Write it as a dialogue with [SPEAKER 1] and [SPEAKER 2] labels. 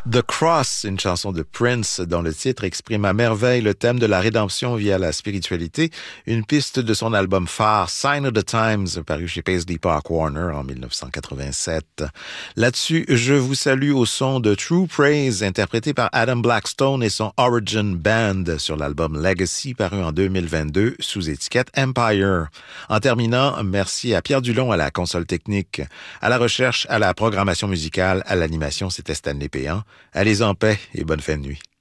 [SPEAKER 1] The Cross, une chanson de Prince dont le titre exprime à merveille le thème de la rédemption via la spiritualité, une piste de son album phare Sign of the Times, paru chez Paisley Park Warner en 1987. Là-dessus, je vous salue au son de True Praise, interprété par Adam Blackstone et son Origin Band sur l'album Legacy, paru en 2022 sous étiquette Empire. En terminant, merci à Pierre Dulon à la console technique, à la recherche, à la programmation musicale, à l'animation, c'était Stanley Péan. Allez en paix et bonne fin de nuit.